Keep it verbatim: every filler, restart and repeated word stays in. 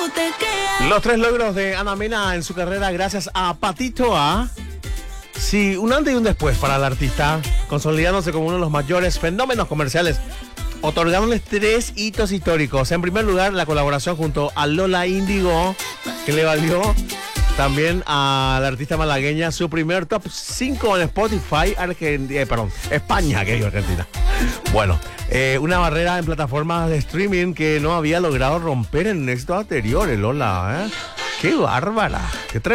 Los tres logros de Ana Mena en su carrera gracias a Patito A. Sí, un antes y un después para el artista, consolidándose como uno de los mayores fenómenos comerciales, otorgándoles tres hitos históricos. En primer lugar, la colaboración junto a Lola Índigo, que le valió también a la artista malagueña su primer top cinco en Spotify, Argentina, eh, perdón, España, que digo Argentina. Bueno, eh, una barrera en plataformas de streaming que no había logrado romper en éxitos anteriores, Lola, ¿eh? ¡Qué bárbara! ¡Qué tremendo!